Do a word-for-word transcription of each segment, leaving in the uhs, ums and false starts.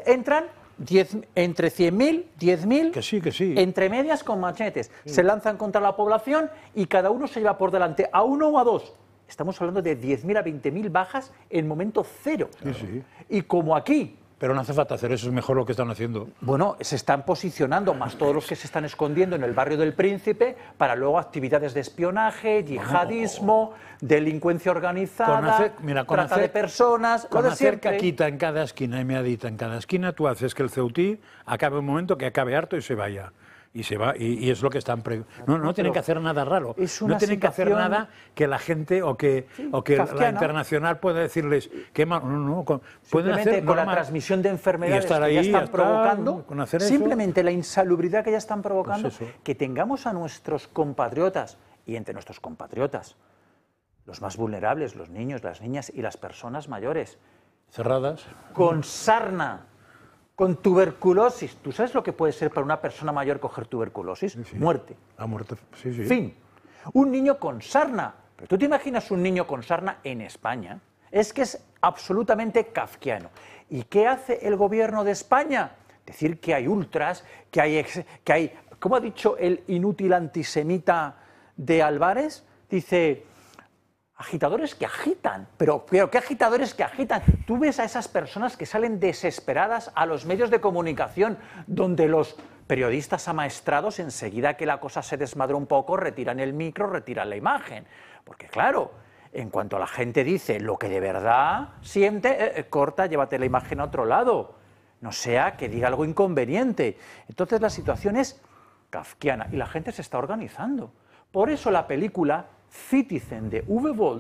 entran diez, entre cien mil, diez mil, que sí, que sí. entre medias con machetes. Sí. Se lanzan contra la población y cada uno se lleva por delante a uno o a dos. Estamos hablando de diez mil a veinte mil bajas en momento cero. Sí, sí. Y como aquí... Pero no hace falta hacer eso, es mejor lo que están haciendo. Bueno, se están posicionando, más todos los que se están escondiendo en el barrio del Príncipe, para luego actividades de espionaje, yihadismo, delincuencia organizada, con hacer, mira, con trata hacer, de personas... Con lo de hacer siempre. caquita en cada esquina y meadita en cada esquina, tú haces que el Ceutí acabe un momento que acabe harto y se vaya. Y se va, y, y es lo que están... Pre... No, no, no tienen que hacer nada raro. Es una no tienen situación... que hacer nada que la gente o que, sí, o que kafkiana. la internacional pueda decirles que no, no, con, pueden hacer con normal. La transmisión de enfermedades estar ahí, que ya están estar, provocando, con hacer simplemente eso. La insalubridad que ya están provocando, pues que tengamos a nuestros compatriotas, y entre nuestros compatriotas, los más vulnerables, los niños, las niñas y las personas mayores, cerradas, con sarna, con tuberculosis. ¿Tú sabes lo que puede ser para una persona mayor coger tuberculosis? Sí, sí. Muerte. La muerte, sí, sí. Fin. Un niño con sarna. Pero tú te imaginas un niño con sarna en España. Es que es absolutamente kafkiano. ¿Y qué hace el gobierno de España? Decir que hay ultras, que hay, ex, que hay... ¿Cómo ha dicho el inútil antisemita de Álvarez? Dice... agitadores que agitan, pero, pero ¿qué agitadores que agitan? Tú ves a esas personas que salen desesperadas a los medios de comunicación, donde los periodistas amaestrados, enseguida que la cosa se desmadra un poco, retiran el micro, retiran la imagen. Porque claro, en cuanto la gente dice lo que de verdad siente, eh, eh, corta, llévate la imagen a otro lado. No sea que diga algo inconveniente. Entonces la situación es kafkiana y la gente se está organizando. Por eso la película Citizen de Uwe Boll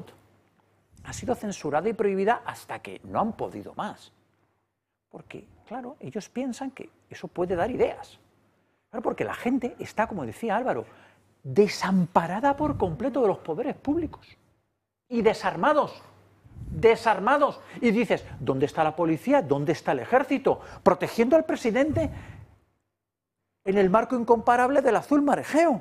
ha sido censurada y prohibida hasta que no han podido más. Porque, claro, ellos piensan que eso puede dar ideas. Claro, porque la gente está, como decía Álvaro, desamparada por completo de los poderes públicos. Y desarmados. Desarmados. Y dices, ¿dónde está la policía? ¿Dónde está el ejército? Protegiendo al presidente en el marco incomparable del azul marejeo.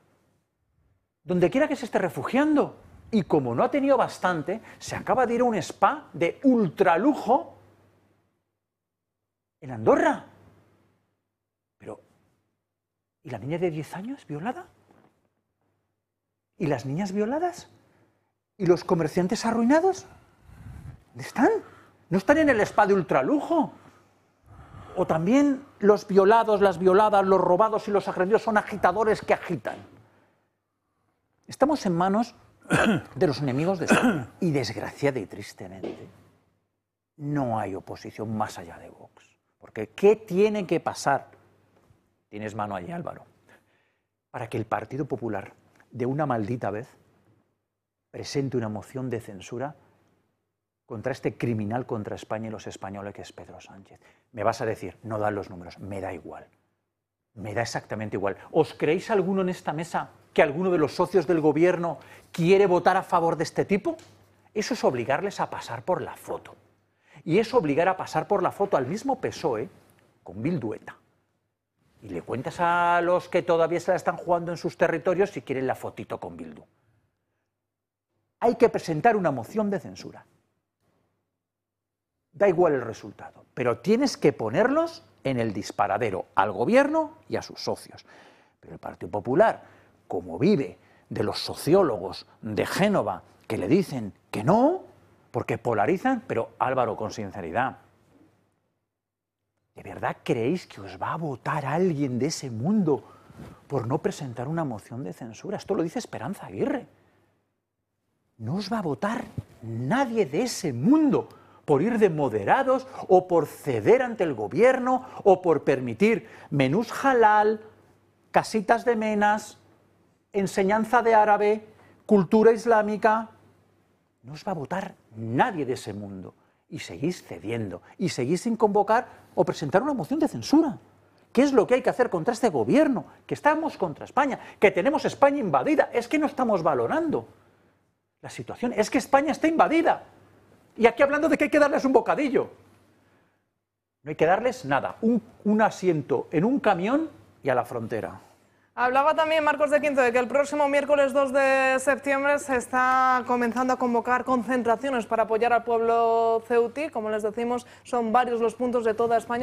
Donde quiera que se esté refugiando. Y como no ha tenido bastante, se acaba de ir a un spa de ultralujo en Andorra. Pero, ¿y la niña de diez años violada? ¿Y las niñas violadas? ¿Y los comerciantes arruinados? ¿Dónde están? ¿No están en el spa de ultralujo? ¿O también los violados, las violadas, los robados y los agredidos son agitadores que agitan? Estamos en manos de los enemigos de España y desgraciada y tristemente no hay oposición más allá de Vox. Porque ¿qué tiene que pasar? Tienes mano allí, Álvaro, para que el Partido Popular de una maldita vez presente una moción de censura contra este criminal contra España y los españoles que es Pedro Sánchez. Me vas a decir, no dan los números, me da igual. Me da exactamente igual. ¿Os creéis alguno en esta mesa que alguno de los socios del gobierno quiere votar a favor de este tipo? Eso es obligarles a pasar por la foto. Y es obligar a pasar por la foto al mismo P S O E con Bildueta. Y le cuentas a los que todavía se la están jugando en sus territorios si quieren la fotito con Bildu. Hay que presentar una moción de censura. Da igual el resultado, pero tienes que ponerlos en el disparadero al gobierno y a sus socios. Pero el Partido Popular, como vive de los sociólogos de Génova que le dicen que no, porque polarizan, pero Álvaro, con sinceridad, ¿de verdad creéis que os va a votar alguien de ese mundo por no presentar una moción de censura? Esto lo dice Esperanza Aguirre. No os va a votar nadie de ese mundo por ir de moderados o por ceder ante el gobierno o por permitir menús halal, casitas de menas, enseñanza de árabe, cultura islámica. No os va a votar nadie de ese mundo. Y seguís cediendo, y seguís sin convocar o presentar una moción de censura. ¿Qué es lo que hay que hacer contra este gobierno? Que estamos contra España, que tenemos España invadida. Es que no estamos valorando la situación, es que España está invadida. Y aquí hablando de que hay que darles un bocadillo. No hay que darles nada, un, un asiento en un camión y a la frontera. Hablaba también Marcos de Quinto de que el próximo miércoles dos de septiembre se está comenzando a convocar concentraciones para apoyar al pueblo ceutí. Como les decimos, son varios los puntos de toda España.